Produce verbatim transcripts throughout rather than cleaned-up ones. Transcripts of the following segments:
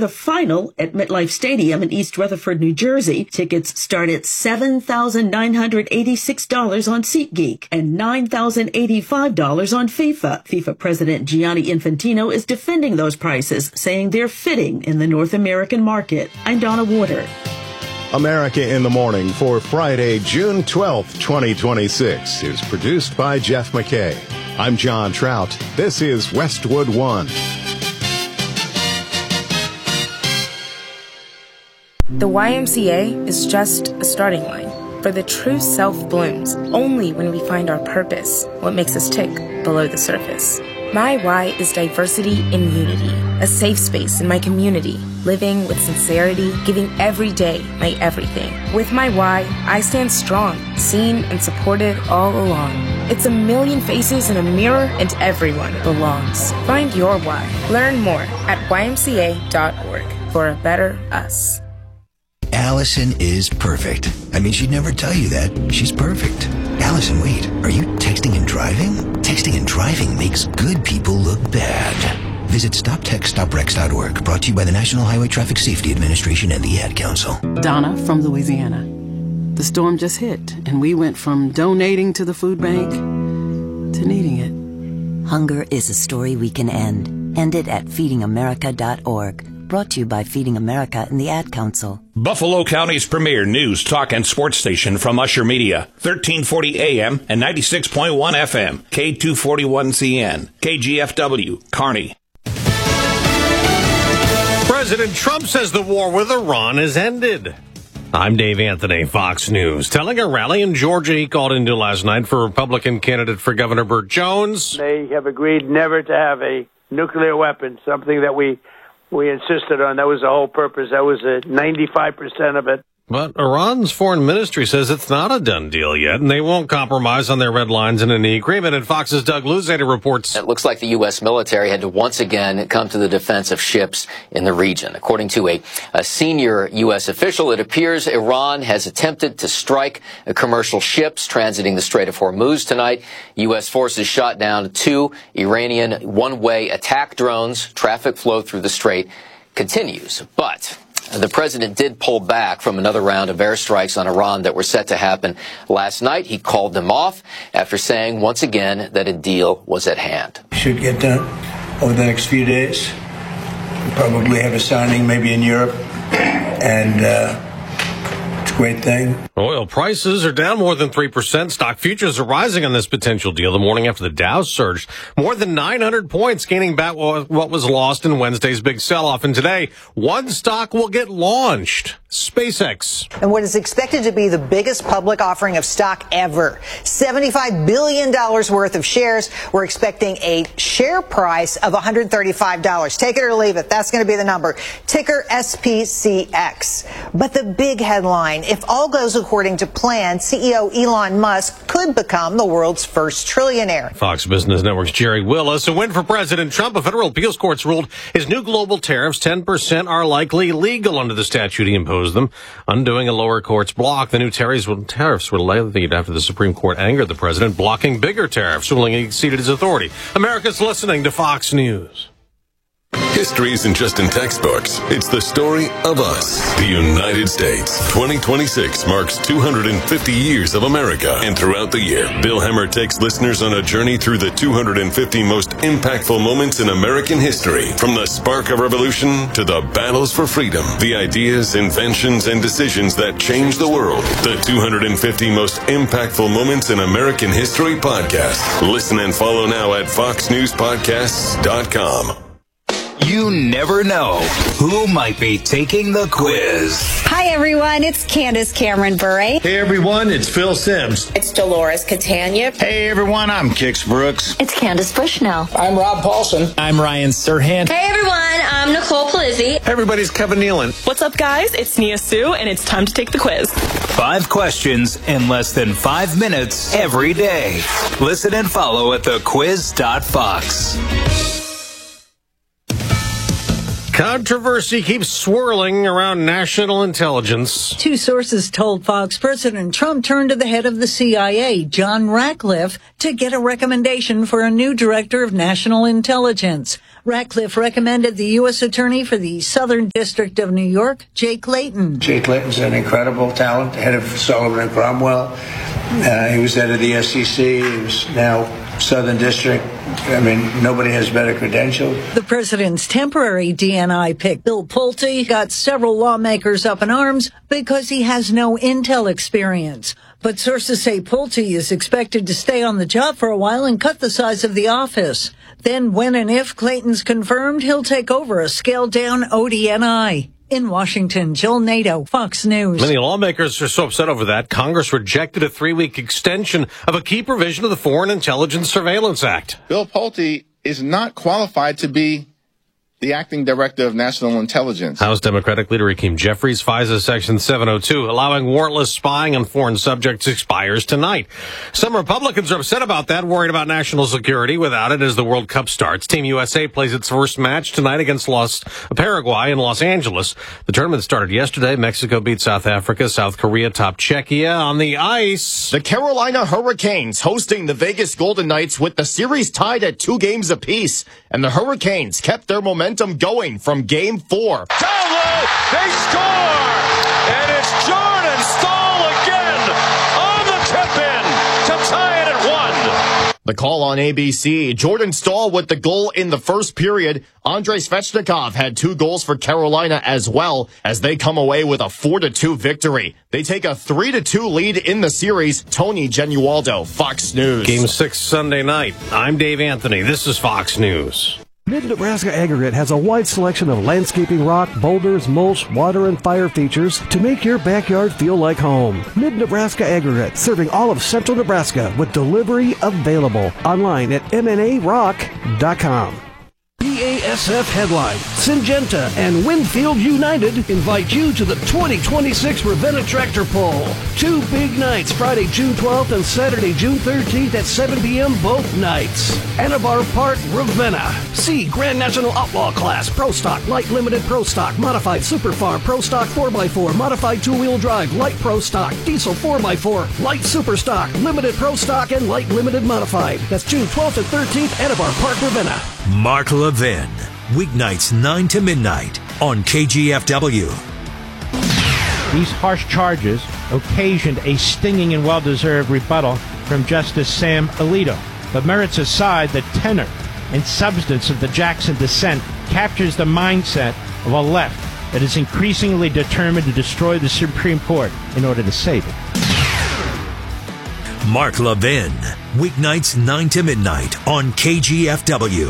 the final at MetLife Stadium in East Rutherford, New Jersey. Tickets start at seven thousand nine hundred eighty-six dollars on SeatGeek and nine thousand eighty-five dollars on FIFA. FIFA President Gianni Infantino is defending those prices, saying they're fitting in the North American market. I'm Donna Warder. America in the Morning for Friday, June twelfth, twenty twenty-six is produced by Jeff McKay. I'm John Trout. This is Westwood One. The Y M C A is just a starting line. For the true self blooms only when we find our purpose, what makes us tick below the surface. My Y is diversity in unity, a safe space in my community, living with sincerity, giving every day my everything. With my Y, I stand strong, seen and supported all along. It's a million faces in a mirror and everyone belongs. Find your Y. Learn more at Y M C A dot org for a better us. Allison is perfect. I mean, she'd never tell you that. She's perfect. Allison, wait, are you texting and driving? Texting and driving makes good people look bad. Visit stop text stop rex dot org, brought to you by the National Highway Traffic Safety Administration and the Ad Council. Donna from Louisiana. The storm just hit, and we went from donating to the food bank to needing it. Hunger is a story we can end. End it at feeding america dot org. Brought to you by Feeding America and the Ad Council. Buffalo County's premier news, talk, and sports station from Usher Media. thirteen forty A M and ninety-six point one F M. K two forty-one C N. K G F W. Kearney. President Trump says the war with Iran has ended. I'm Dave Anthony, Fox News. Telling a rally in Georgia he called into last night for Republican candidate for Governor Burt Jones. They have agreed never to have a nuclear weapon, something that we We insisted on. That was the whole purpose. That was a ninety-five percent of it. But Iran's foreign ministry says it's not a done deal yet, and they won't compromise on their red lines in any agreement. And Fox's Doug Luzader reports. It looks like the U S military had to once again come to the defense of ships in the region. According to a, a senior U S official, it appears Iran has attempted to strike commercial ships transiting the Strait of Hormuz tonight. U S forces shot down two Iranian one-way attack drones. Traffic flow through the strait continues. But the president did pull back from another round of airstrikes on Iran that were set to happen last night. He called them off after saying once again that a deal was at hand. Should get done over the next few days. We'll probably have a signing maybe in Europe, and uh, it's a great thing. Oil prices are down more than three percent. Stock futures are rising on this potential deal the morning after the Dow surged more than nine hundred points, gaining back what was lost in Wednesday's big sell-off. And today, one stock will get launched. SpaceX. And what is expected to be the biggest public offering of stock ever. seventy-five billion dollars worth of shares. We're expecting a share price of one hundred thirty-five dollars. Take it or leave it. That's going to be the number. Ticker S P C X. But the big headline, if all goes according to plan, C E O Elon Musk could become the world's first trillionaire. Fox Business Network's Jerry Willis. A win for President Trump. A federal appeals court's ruled his new global tariffs, ten percent, are likely legal under the statute he imposed them, undoing a lower court's block. The new tariffs were levied after the Supreme Court angered the president, blocking bigger tariffs, ruling he exceeded his authority. America's listening to Fox News. History isn't just in textbooks. It's the story of us, the United States. twenty twenty-six marks two hundred fifty years of America. And throughout the year, Bill Hemmer takes listeners on a journey through the two hundred fifty most impactful moments in American history. From the spark of revolution to the battles for freedom, the ideas, inventions, and decisions that changed the world. The two hundred fifty most impactful moments in American history podcast. Listen and follow now at fox news podcasts dot com. You never know who might be taking the quiz. Hi, everyone. It's Candace Cameron Bure. Hey, everyone. It's Phil Sims. It's Dolores Catania. Hey, everyone. I'm Kix Brooks. It's Candace Bushnell. I'm Rob Paulson. I'm Ryan Serhant. Hey, everyone. I'm Nicole Palizzi. Hey, everybody. It's Kevin Nealon. What's up, guys? It's Nia Sue, and it's time to take the quiz. Five questions in less than five minutes every day. Listen and follow at the quiz dot fox. Controversy keeps swirling around national intelligence. Two sources told Fox President Trump turned to the head of the C I A, John Ratcliffe, to get a recommendation for a new director of national intelligence. Ratcliffe recommended the U S Attorney for the Southern District of New York, Jake Layton. Jake Layton's an incredible talent, head of Sullivan and Cromwell. Uh, he was head of the S E C. He was now Southern District. I mean, nobody has better credentials. The president's temporary D N I pick, Bill Pulte, got several lawmakers up in arms because he has no intel experience. But sources say Pulte is expected to stay on the job for a while and cut the size of the office. Then, when and if Clayton's confirmed, he'll take over a scaled-down O D N I. In Washington, Jill Nato, Fox News. Many lawmakers are so upset over that, Congress rejected a three-week extension of a key provision of the Foreign Intelligence Surveillance Act. Bill Pulte is not qualified to be the acting director of national intelligence. House Democratic leader Hakeem Jeffries, FISA Section seven oh two, allowing warrantless spying on foreign subjects, expires tonight. Some Republicans are upset about that, worried about national security without it as the World Cup starts. Team U S A plays its first match tonight against Los, Paraguay in Los Angeles. The tournament started yesterday. Mexico beat South Africa. South Korea topped Czechia on the ice. The Carolina Hurricanes hosting the Vegas Golden Knights with the series tied at two games apiece. And the Hurricanes kept their momentum going from game four. Down low, they score! And it's Jordan Staal again on the tip-in to tie it at one. The call on A B C, Jordan Staal with the goal in the first period. Andrei Svechnikov had two goals for Carolina as well as they come away with a four to two victory. They take a three to two lead in the series. Tony Genualdo, Fox News. Game six Sunday night. I'm Dave Anthony. This is Fox News. Mid-Nebraska Aggregate has a wide selection of landscaping rock, boulders, mulch, water, and fire features to make your backyard feel like home. Mid-Nebraska Aggregate, serving all of central Nebraska with delivery available. Online at m n a rock dot com. B A S F headline, Syngenta and Winfield United invite you to the twenty twenty-six Ravenna Tractor Pull. Two big nights, Friday, June twelfth and Saturday, June thirteenth at seven p.m. both nights. Anabar Park, Ravenna. See Grand National Outlaw Class, Pro Stock, Light Limited Pro Stock, Modified Super Farm, Pro Stock four by four, Modified two-wheel drive, Light Pro Stock, Diesel four by four, Light Super Stock, Limited Pro Stock, and Light Limited Modified. That's June twelfth and thirteenth, Anabar Park, Ravenna. Mark Levin, weeknights nine to midnight on K G F W. These harsh charges occasioned a stinging and well-deserved rebuttal from Justice Sam Alito. But merits aside, the tenor and substance of the Jackson dissent captures the mindset of a left that is increasingly determined to destroy the Supreme Court in order to save it. Mark Levin, weeknights nine to midnight on K G F W.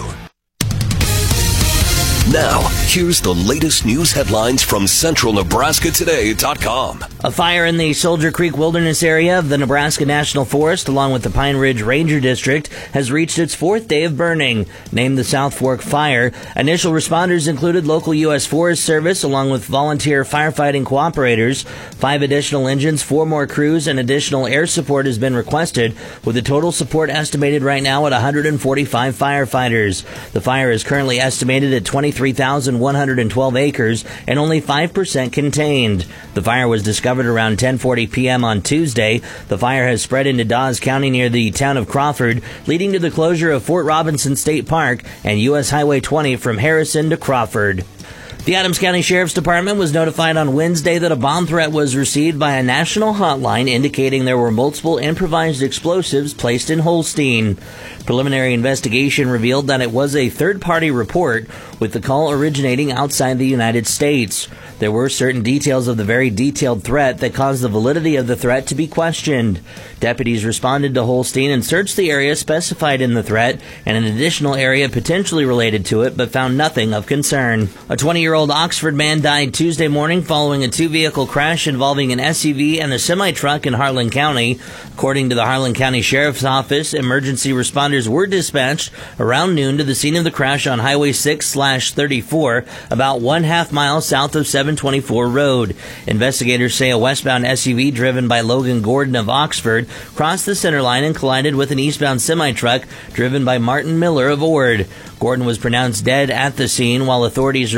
Now, here's the latest news headlines from Central Nebraska Today dot com. A fire in the Soldier Creek Wilderness area of the Nebraska National Forest, along with the Pine Ridge Ranger District, has reached its fourth day of burning. Named the South Fork Fire, initial responders included local U S Forest Service, along with volunteer firefighting cooperators. Five additional engines, four more crews, and additional air support has been requested, with the total support estimated right now at one hundred forty-five firefighters. The fire is currently estimated at twenty-three thousand one hundred twelve acres and only five percent contained. The fire was discovered around ten forty p.m. on Tuesday. The fire has spread into Dawes County near the town of Crawford, leading to the closure of Fort Robinson State Park and U S Highway twenty from Harrison to Crawford. The Adams County Sheriff's Department was notified on Wednesday that a bomb threat was received by a national hotline indicating there were multiple improvised explosives placed in Holstein. Preliminary investigation revealed that it was a third-party report, with the call originating outside the United States. There were certain details of the very detailed threat that caused the validity of the threat to be questioned. Deputies responded to Holstein and searched the area specified in the threat and an additional area potentially related to it, but found nothing of concern. A twenty-year-old Oxford man died Tuesday morning following a two-vehicle crash involving an S U V and a semi-truck in Harlan County. According to the Harlan County Sheriff's Office, emergency responders were dispatched around noon to the scene of the crash on Highway six slash thirty-four, about one half mile south of seven twenty-four Road. Investigators say a westbound S U V driven by Logan Gordon of Oxford crossed the center line and collided with an eastbound semi-truck driven by Martin Miller of Ord. Gordon was pronounced dead at the scene, while authorities reported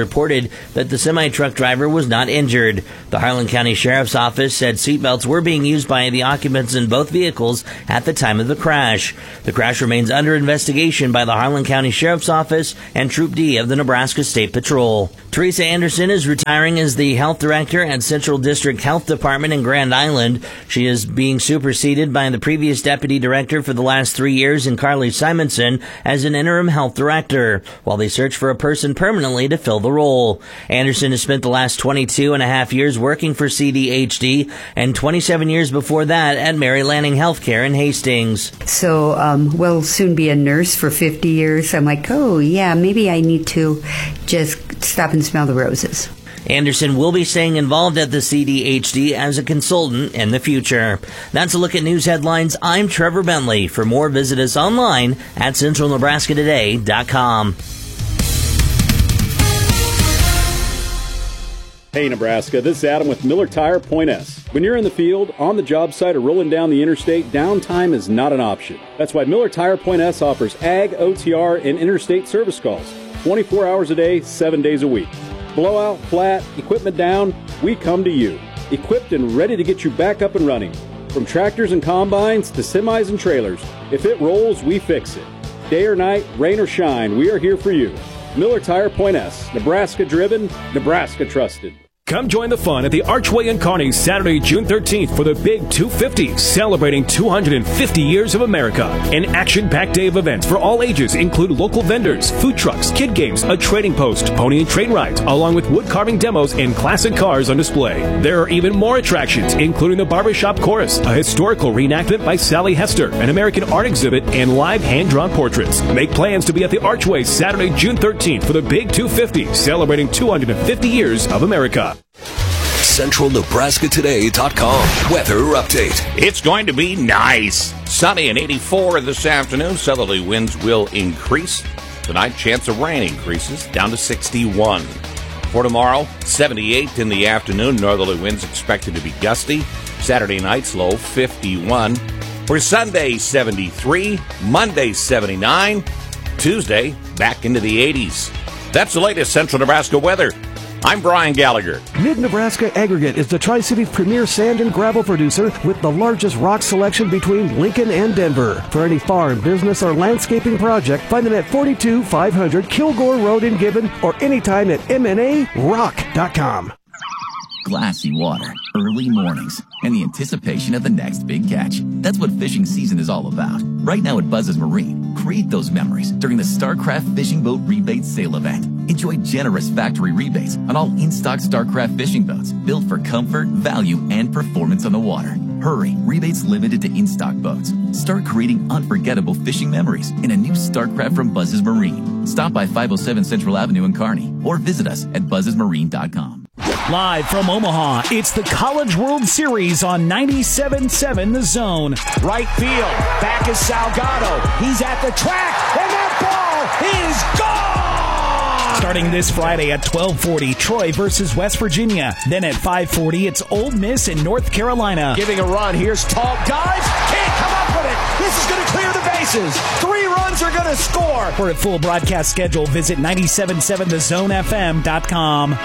notified that the semi-truck driver was not injured. The Harlan County Sheriff's Office said seatbelts were being used by the occupants in both vehicles at the time of the crash. The crash remains under investigation by the Harlan County Sheriff's Office and Troop D of the Nebraska State Patrol. Teresa Anderson is retiring as the health director at Central District Health Department in Grand Island. She is being superseded by the previous deputy director for the last three years in Carly Simonson as an interim health director, while they search for a person permanently to fill the role. Anderson has spent the last twenty-two and a half years working for C D H D and twenty-seven years before that at Mary Lanning Healthcare in Hastings. So um, we'll soon be a nurse for fifty years. I'm like, oh, yeah, maybe I need to just stop and smell the roses. Anderson will be staying involved at the C D H D as a consultant in the future. That's a look at news headlines. I'm Trevor Bentley. For more, visit us online at central nebraska today dot com. Hey Nebraska, this is Adam with Miller Tire Point S. When you're in the field, on the job site, or rolling down the interstate, downtime is not an option. That's why Miller Tire Point S offers Ag, O T R, and interstate service calls. twenty-four hours a day, seven days a week. Blowout, flat, equipment down, we come to you. Equipped and ready to get you back up and running. From tractors and combines to semis and trailers, if it rolls, we fix it. Day or night, rain or shine, we are here for you. Miller Tire Point S, Nebraska driven, Nebraska trusted. Come join the fun at the Archway in Kearney Saturday, June thirteenth for the Big two fifty, celebrating two hundred fifty years of America. An action-packed day of events for all ages include local vendors, food trucks, kid games, a trading post, pony and train rides, along with wood carving demos and classic cars on display. There are even more attractions, including the Barbershop Chorus, a historical reenactment by Sally Hester, an American art exhibit, and live hand-drawn portraits. Make plans to be at the Archway Saturday, June thirteenth for the Big two fifty, celebrating two hundred fifty years of America. central nebraska today dot com weather update. It's going to be nice. Sunny and eighty-four this afternoon. Southerly winds will increase. Tonight, chance of rain increases down to sixty-one. For tomorrow, seventy-eight in the afternoon. Northerly winds expected to be gusty. Saturday night's low, fifty-one. For Sunday, seventy-three. Monday, seventy-nine. Tuesday, back into the eighties. That's the latest Central Nebraska weather. I'm Brian Gallagher. Mid-Nebraska Aggregate is the Tri-City's premier sand and gravel producer with the largest rock selection between Lincoln and Denver. For any farm, business, or landscaping project, find them at forty-two five hundred Kilgore Road in Gibbon or anytime at m n a rock dot com. Glassy water, early mornings, and the anticipation of the next big catch. That's what fishing season is all about. Right now at Buzz's Marine, create those memories during the StarCraft Fishing Boat Rebate Sale Event. Enjoy generous factory rebates on all in-stock StarCraft fishing boats built for comfort, value, and performance on the water. Hurry, rebates limited to in-stock boats. Start creating unforgettable fishing memories in a new StarCraft from Buzz's Marine. Stop by five oh seven Central Avenue in Kearney or visit us at buzzes marine dot com. Live from Omaha, it's the College World Series on ninety-seven point seven The Zone. Right field, back is Salgado. He's at the track, and that ball is gone! Starting this Friday at twelve forty, Troy versus West Virginia. Then at five forty, it's Ole Miss in North Carolina. Giving a run, here's Tall, dives, can't come up with it. This is going to clear the bases. Three runs are going to score. For a full broadcast schedule, visit nine seven seven the zone f m dot com.